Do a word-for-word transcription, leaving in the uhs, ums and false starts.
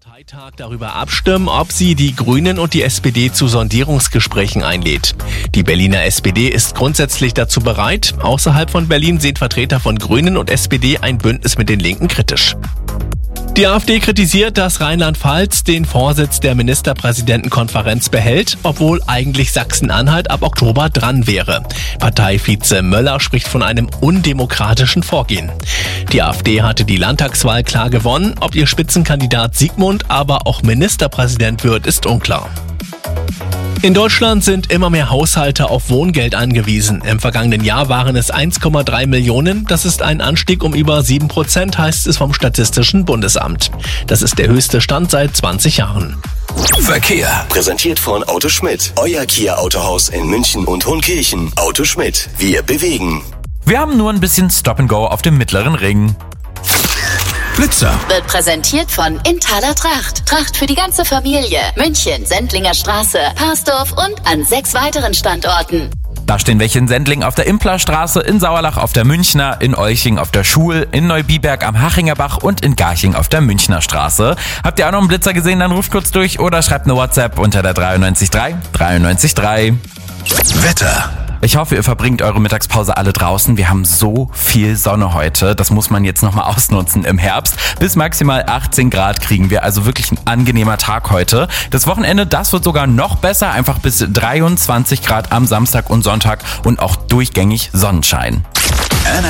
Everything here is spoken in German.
Parteitag darüber abstimmen, ob sie die Grünen und die S P D zu Sondierungsgesprächen einlädt. Die Berliner S P D ist grundsätzlich dazu bereit. Außerhalb von Berlin sehen Vertreter von Grünen und S P D ein Bündnis mit den Linken kritisch. Die AfD kritisiert, dass Rheinland-Pfalz den Vorsitz der Ministerpräsidentenkonferenz behält, obwohl eigentlich Sachsen-Anhalt ab Oktober dran wäre. Parteivize Möller spricht von einem undemokratischen Vorgehen. Die AfD hatte die Landtagswahl klar gewonnen. Ob ihr Spitzenkandidat Sigmund aber auch Ministerpräsident wird, ist unklar. In Deutschland sind immer mehr Haushalte auf Wohngeld angewiesen. Im vergangenen Jahr waren es eins Komma drei Millionen. Das ist ein Anstieg um über sieben Prozent, heißt es vom Statistischen Bundesamt. Das ist der höchste Stand seit zwanzig Jahren. Verkehr. Präsentiert von Auto Schmidt. Euer Kia Autohaus in München und Hohenkirchen. Auto Schmidt. Wir bewegen. Wir haben nur ein bisschen Stop and Go auf dem Mittleren Ring. Blitzer. Wird präsentiert von Inthaler Tracht. Tracht für die ganze Familie. München, Sendlinger Straße, Parsdorf und an sechs weiteren Standorten. Da stehen welche in Sendling auf der Implerstraße, in Sauerlach auf der Münchner, in Olching auf der Schul, in Neubiberg am Hachinger Bach und in Garching auf der Münchner Straße. Habt ihr auch noch einen Blitzer gesehen, dann ruft kurz durch oder schreibt eine WhatsApp unter der drei neun drei drei neun drei. Wetter. Ich hoffe, ihr verbringt eure Mittagspause alle draußen. Wir haben so viel Sonne heute. Das muss man jetzt nochmal ausnutzen im Herbst. Bis maximal achtzehn Grad kriegen wir. Also wirklich ein angenehmer Tag heute. Das Wochenende, das wird sogar noch besser. Einfach bis dreiundzwanzig Grad am Samstag und Sonntag und auch durchgängig Sonnenschein.